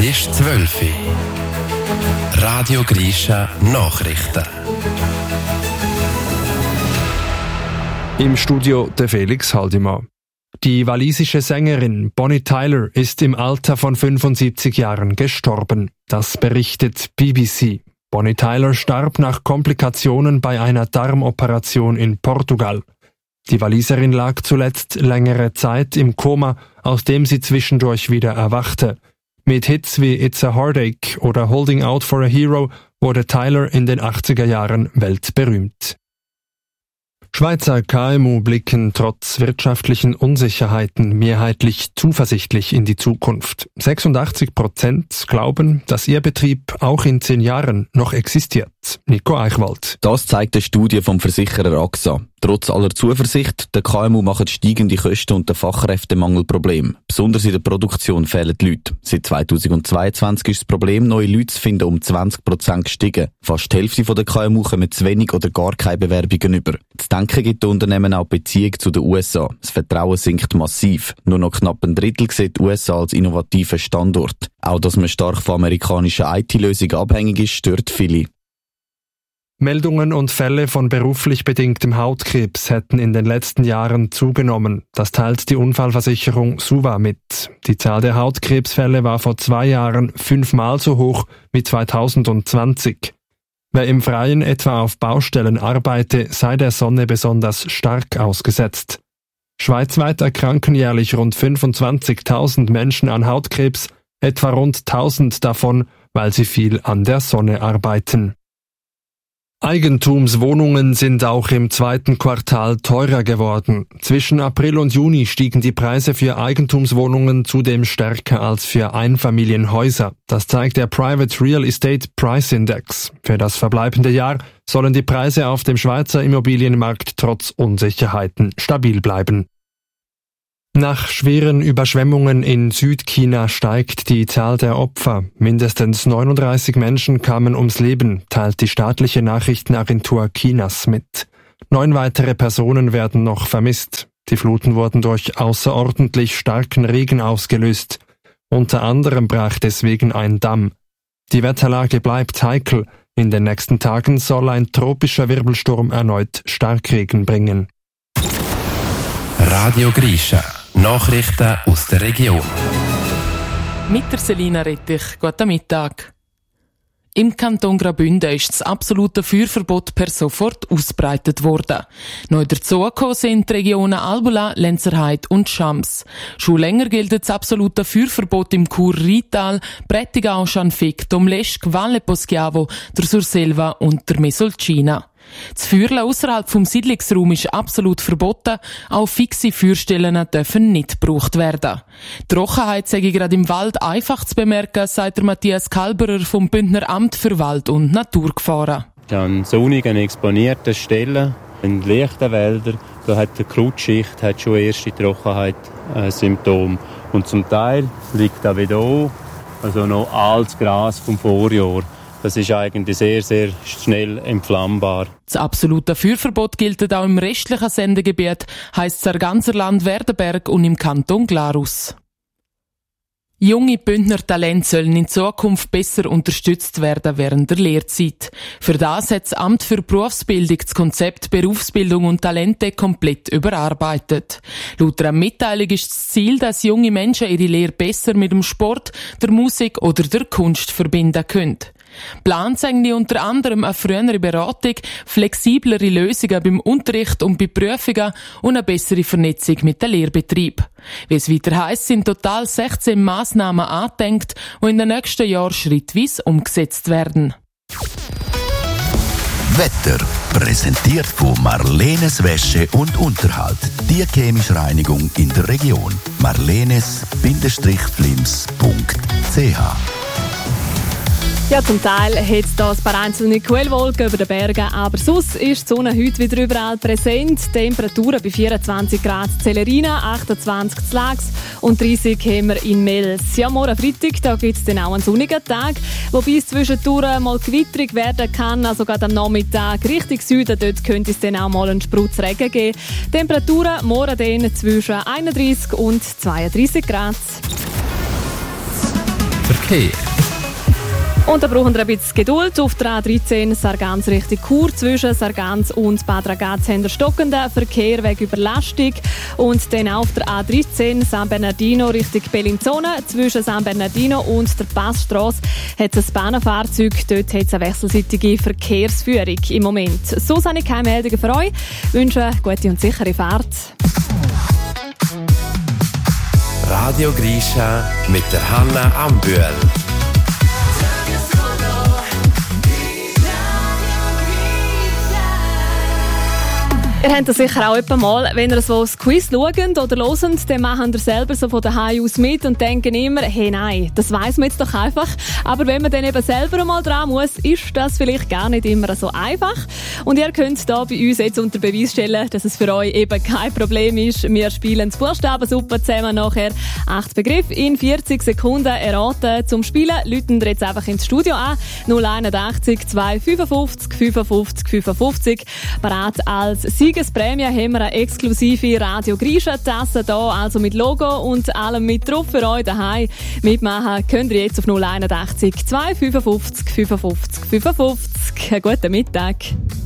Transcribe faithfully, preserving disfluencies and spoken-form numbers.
ist zwölf Uhr. Radio Grisha Nachrichten. Im Studio der Felix Haldimann. Die walisische Sängerin Bonnie Tyler ist im Alter von fünfundsiebzig Jahren gestorben. Das berichtet B B C. Bonnie Tyler starb nach Komplikationen bei einer Darmoperation in Portugal. Die Waliserin lag zuletzt längere Zeit im Koma, aus dem sie zwischendurch wieder erwachte. Mit Hits wie It's a Heartache oder Holding Out for a Hero wurde Tyler in den achtziger Jahren weltberühmt. Schweizer K M U blicken trotz wirtschaftlichen Unsicherheiten mehrheitlich zuversichtlich in die Zukunft. sechsundachtzig Prozent glauben, dass ihr Betrieb auch in zehn Jahren noch existiert. Nico Eichwald. Das zeigt eine Studie vom Versicherer A X A. Trotz aller Zuversicht, der K M U machen steigende Kosten und der Fachkräftemangel Problem. Besonders in der Produktion fehlen die Leute. Seit zweitausendzweiundzwanzig ist das Problem, neue Leute zu finden, um zwanzig Prozent gestiegen. Fast die Hälfte der K M U kommen zu wenig oder gar keine Bewerbungen über. Zu denken gibt den Unternehmen auch Beziehung zu den U S A. Das Vertrauen sinkt massiv. Nur noch knapp ein Drittel sieht die U S A als innovativen Standort. Auch dass man stark von amerikanischen I T-Lösungen abhängig ist, stört viele. Meldungen und Fälle von beruflich bedingtem Hautkrebs hätten in den letzten Jahren zugenommen. Das teilt die Unfallversicherung SUVA mit. Die Zahl der Hautkrebsfälle war vor zwei Jahren fünfmal so hoch wie zweitausendzwanzig. Wer im Freien etwa auf Baustellen arbeite, sei der Sonne besonders stark ausgesetzt. Schweizweit erkranken jährlich rund fünfundzwanzigtausend Menschen an Hautkrebs, etwa rund tausend davon, weil sie viel an der Sonne arbeiten. Eigentumswohnungen sind auch im zweiten Quartal teurer geworden. Zwischen April und Juni stiegen die Preise für Eigentumswohnungen zudem stärker als für Einfamilienhäuser. Das zeigt der Private Real Estate Price Index. Für das verbleibende Jahr sollen die Preise auf dem Schweizer Immobilienmarkt trotz Unsicherheiten stabil bleiben. Nach schweren Überschwemmungen in Südchina steigt die Zahl der Opfer. Mindestens neununddreißig Menschen kamen ums Leben, teilt die staatliche Nachrichtenagentur Chinas mit. Neun weitere Personen werden noch vermisst. Die Fluten wurden durch außerordentlich starken Regen ausgelöst. Unter anderem brach deswegen ein Damm. Die Wetterlage bleibt heikel. In den nächsten Tagen soll ein tropischer Wirbelsturm erneut Starkregen bringen. Radio Grisha. Nachrichten aus der Region. Mit der Selina Rettich. Guten Mittag. Im Kanton Graubünden ist das absolute Feuerverbot per sofort ausbreitet worden. Neu dazugekommen sind die Regionen Albula, Lenzerheide und Schams. Schon länger gilt das absolute Feuerverbot im Chur-Rheintal, Prättigau, Schanfigg, Domleschg, Valle Poschiavo, der Surselva und der Mesolcina. Das Feuerle ausserhalb vom Siedlungsraum ist absolut verboten, auch fixe Feuerstellen dürfen nicht gebraucht werden. Die Trockenheit sei gerade im Wald einfach zu bemerken, sagt der Matthias Kalberer vom Bündner Amt für Wald- und Naturgefahren. An sonnigen, exponierten Stellen, in leichten Wäldern, da hat die Krautschicht hat schon erste Trockenheit-Symptome. Und zum Teil liegt da wieder an, also noch altes Gras vom Vorjahr. Das ist eigentlich sehr, sehr schnell entflammbar. Das absolute Feuerverbot gilt auch im restlichen Sendegebiet, heisst es im ganzen Land Werdenberg und im Kanton Glarus. Junge Bündner Talente sollen in Zukunft besser unterstützt werden während der Lehrzeit. Für das hat das Amt für Berufsbildung das Konzept Berufsbildung und Talente komplett überarbeitet. Laut einer Mitteilung ist das Ziel, dass junge Menschen ihre Lehre besser mit dem Sport, der Musik oder der Kunst verbinden können. Plant sind unter anderem eine frühere Beratung, flexiblere Lösungen beim Unterricht und bei Prüfungen und eine bessere Vernetzung mit dem Lehrbetrieb. Wie es weiter heisst, sind total sechzehn Massnahmen angedenkt, die in den nächsten Jahren schrittweise umgesetzt werden. Wetter präsentiert von Marlenes Wäsche und Unterhalt. Die chemische Reinigung in der Region. marlenes Bindestrich-flims punkt c h Ja, zum Teil hat es da ein paar einzelne Quellwolken über den Bergen, aber sonst ist die Sonne heute wieder überall präsent. Temperaturen bei vierundzwanzig Grad in Celerina, achtundzwanzig in Lax und dreißig haben wir in Mels. Ja, morgen Freitag, da gibt es dann auch einen sonnigen Tag, wobei es zwischendurch mal gewitterig werden kann, also gerade am Nachmittag Richtung Süden, dort könnte es dann auch mal einen Sprutzregen geben. Temperaturen morgen dann zwischen einunddreißig und zweiunddreißig Grad. Verkehr. Verkehr. Und da brauchen wir ein bisschen Geduld. Auf der A dreizehn Sargans Richtung Chur zwischen Sargans und Bad Ragaz haben wir stockenden Verkehr wegen Überlastung. Und dann auf der A dreizehn San Bernardino Richtung Bellinzona zwischen San Bernardino und der Passstrasse hat es ein Bahnenfahrzeug. Dort hat es eine wechselseitige Verkehrsführung im Moment. So habe ich keine Meldungen für euch. Ich wünsche eine gute und sichere Fahrt. Radio Grisha mit der Hanna Ambühl. Ihr habt das sicher auch etwa mal, wenn ihr so ein Quiz schaut oder hört, dann machen ihr selber so von daheim aus mit und denken immer, hey nein, das weiss man jetzt doch einfach. Aber wenn man dann eben selber mal dran muss, ist das vielleicht gar nicht immer so einfach. Und ihr könnt da bei uns jetzt unter Beweis stellen, dass es für euch eben kein Problem ist. Wir spielen das Buchstabensuppe zusammen nachher. Acht Begriffe in vierzig Sekunden erraten. Zum Spielen läuten wir jetzt einfach ins Studio an. null einundachtzig zwei fünfundfünfzig fünfundfünfzig fünfundfünfzig. Bereit als Siegesprämie haben wir eine exklusive Radio Grisha-Tasse da, also mit Logo und allem mit drauf für euch daheim. Mitmachen könnt ihr jetzt auf null einundachtzig zwei fünfundfünfzig fünfundfünfzig fünfundfünfzig. Einen guten Mittag.